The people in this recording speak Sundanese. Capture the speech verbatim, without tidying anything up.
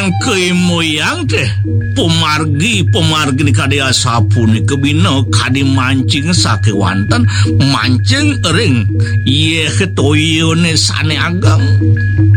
Ngan ke moyang teh pemargi pemargi ni kadea sapu ni kebina kadi mancing sakewantan mancing ring ye ketoyo ne sane agang